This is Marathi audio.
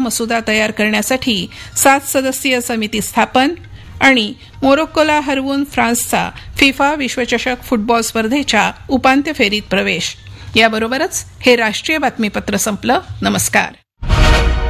मसुदा तयार करण्यासाठी 7 सदस्यीय समिती स्थापन आणि मोरोक्कोला हरवून फ्रान्सचा फिफा विश्वचषक फुटबॉल स्पर्धेच्या उपांत्य फेरीत प्रवेश. याबरोबरच हे राष्ट्रीय बातमीपत्र संपलं. नमस्कार.